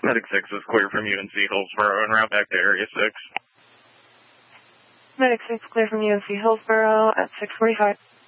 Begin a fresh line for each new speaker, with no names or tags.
Medic 6 is clear from UNC Hillsborough and route back to Area 6.
Medic 6 clear from UNC Hillsborough at 6:45.